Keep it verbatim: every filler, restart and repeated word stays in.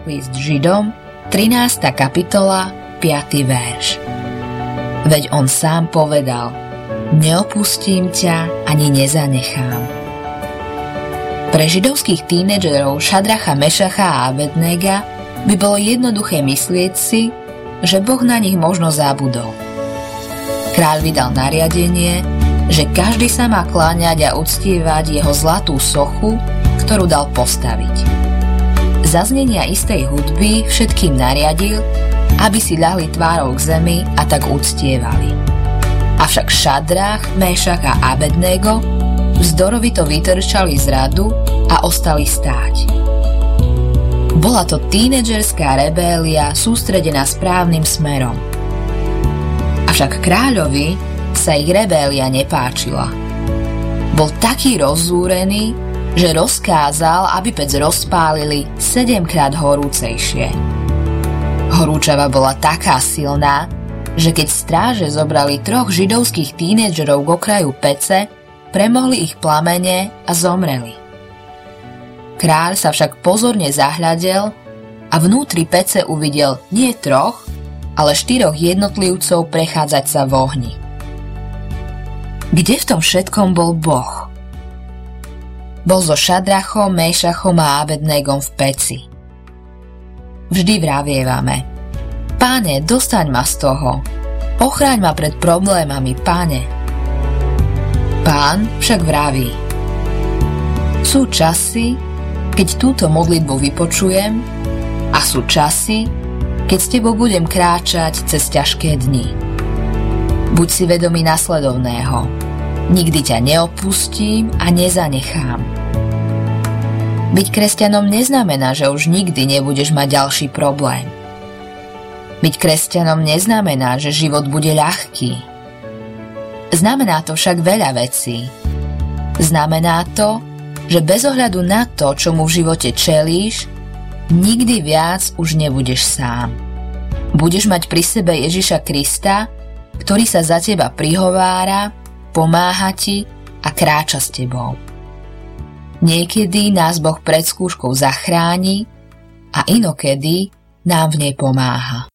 List Židom, trinásta kapitola, piaty verš. Veď on sám povedal: neopustím ťa ani nezanechám. Pre židovských tínedžerov Šadracha, Mešacha a Abednega by bolo jednoduché myslieť si, že Boh na nich možno zabudol. Kráľ vydal nariadenie, že každý sa má kláňať a uctievať jeho zlatú sochu, ktorú dal postaviť. Za znenia istej hudby všetkým nariadil, aby si ľahli tvárou k zemi a tak uctievali. Avšak Šadrach, Mešach a Abednego vzdorovito vytrčali z radu a ostali stáť. Bola to tínedžerská rebélia sústredená správnym smerom. Avšak kráľovi sa ich rebélia nepáčila. Bol taký rozzúrený, že rozkázal, aby pec rozpálili sedemkrát horúcejšie. Horúčava bola taká silná, že keď stráže zobrali troch židovských tínedžerov k okraju pece, premohli ich plamene a zomreli. Kráľ sa však pozorne zahľadel a vnútri pece uvidel nie troch, ale štyroch jednotlivcov prechádzať sa v ohni. Kde v tom všetkom bol Boh? Bol so Šadrachom, Mešachom a Abednegom v peci. Vždy vravievame: Páne, dostaň ma z toho, ochráň ma pred problémami, Páne. Pán však vraví: sú časy, keď túto modlitbu vypočujem, a sú časy, keď s tebou budem kráčať cez ťažké dni. Buď si vedomý nasledovného: nikdy ťa neopustím a nezanechám. Byť kresťanom neznamená, že už nikdy nebudeš mať ďalší problém. Byť kresťanom neznamená, že život bude ľahký. Znamená to však veľa vecí. Znamená to, že bez ohľadu na to, čo mu v živote čelíš, nikdy viac už nebudeš sám. Budeš mať pri sebe Ježiša Krista, ktorý sa za teba prihovára, pomáha ti a kráča s tebou. Niekedy nás Boh pred skúškou zachráni a inokedy nám v nej pomáha.